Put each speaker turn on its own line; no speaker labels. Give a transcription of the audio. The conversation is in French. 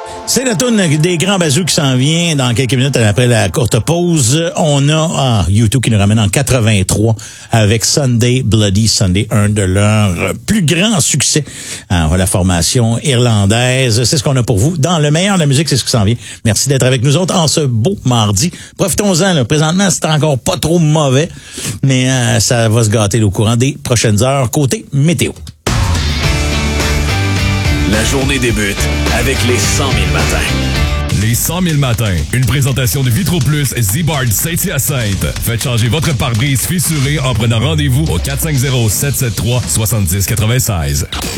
C'est la tourne des grands bazous qui s'en vient dans quelques minutes après la courte pause. On a U2 qui nous ramène en 83 avec Sunday Bloody Sunday, un de leurs plus grands succès. La formation irlandaise, c'est ce qu'on a pour vous. Dans le meilleur de la musique, c'est ce qui s'en vient. Merci d'être avec nous autres en ce beau mardi. Profitons-en, là. Présentement, c'est encore pas trop mauvais, mais ça va se gâter au courant des prochaines heures. Côté météo.
La journée débute avec les 100 000 matins.
Les 100 000 matins. Une présentation de Vitro Plus Z-Bard Saint-Hyacinthe. Faites changer votre pare-brise fissuré en prenant rendez-vous au 450-773-7096.